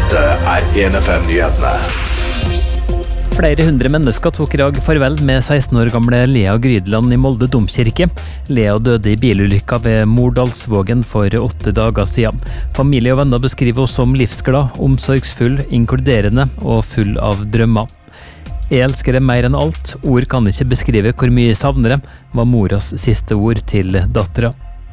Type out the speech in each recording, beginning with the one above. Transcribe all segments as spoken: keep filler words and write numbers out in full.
Dette er en F M-nyhetene. Flere hundre mennesker tok i dag farvel med seksten år gamle Lea Grydeland i Molde domkirke. Lea døde i bilulykka ved Mordalsvågen for åtte dager siden. Familie og venner beskriver oss som livsglad, omsorgsfull, inkluderende og full av drømmer. Jeg elsker det mer enn alt. Ord kan ikke beskrive hvor mye jeg savner det, var moras siste ord til dattera.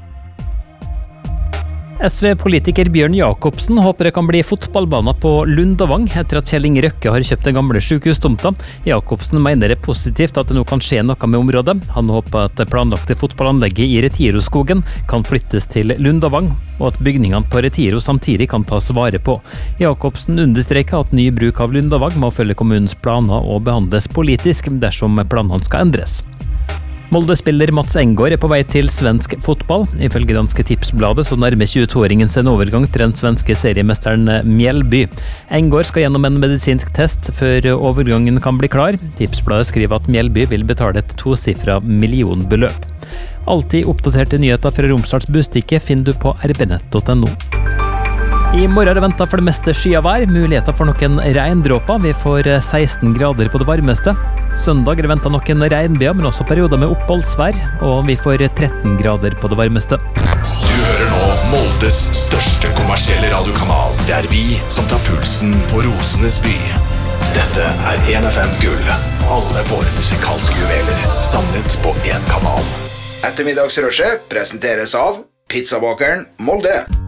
S V-politiker Bjørn Jakobsen håper det kan bli fotballbaner på Lundavang etter at Kjell Inge Røkke har kjøpt den gamle sykehustomta. Jakobsen mener det er positivt at det nå kan skje noe med området. Han håper at det planlagte fotballanlegget i Retiroskogen kan flyttes til Lundavang, og at bygningene på Retiro samtidig kan tas vare på. Jakobsen understreker at ny bruk av Lundavang må følge kommunens planer og behandles politisk dersom planene skal endres. Molde-spiller Mats Enggaard er på vei til svensk fotball. Ifølge danske Tipsbladet så nærmer tjuetoåringen seg en overgang til den svenske seriemesteren Mjällby. Enggaard skal gjennom en medisinsk test før overgangen kan bli klar. Tipsbladet skriver at Mjällby vil betale et tosifra millionbeløp. Alltid oppdaterte nyheter fra Romsdals Bustikke finner du på r b nett punktum n o. I morgen er det ventet for det meste skyavær, muligheter for noen regndråper. Vi får seksten grader på det varmeste. Søndag er det ventet noen regnbyger, men også perioder med oppholdsvær, og vi får tretten grader på det varmeste. Du hører nå Moldes største kommersielle radiokanal. Det er vi som tar pulsen på Rosenes by. Dette er en F M Gull. Alle våre musikalske juveler samlet på en kanal. Ettermiddagsrushet presenteres av Pizzabakeren Molde.